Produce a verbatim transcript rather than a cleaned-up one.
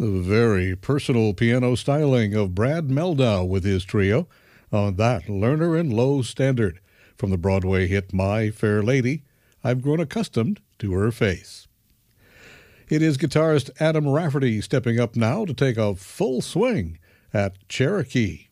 The very personal piano styling of Brad Mehldau with his trio on that Lerner and Loewe standard. From the Broadway hit My Fair Lady, I've grown accustomed to her face. It is guitarist Adam Rafferty stepping up now to take a full swing at Cherokee.